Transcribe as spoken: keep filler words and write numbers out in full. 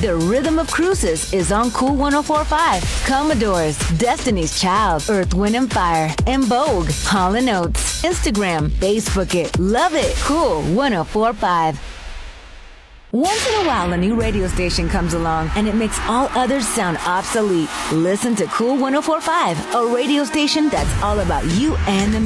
The Rhythm of Cruises is on Cool one oh four point five. Commodores, Destiny's Child, Earth, Wind and Fire, En Vogue, Hall and Oates. Instagram, Facebook it, love it. Cool one oh four point five. Once in a while, a new radio station comes along and it makes all others sound obsolete. Listen to Cool one oh four point five, a radio station that's all about you and the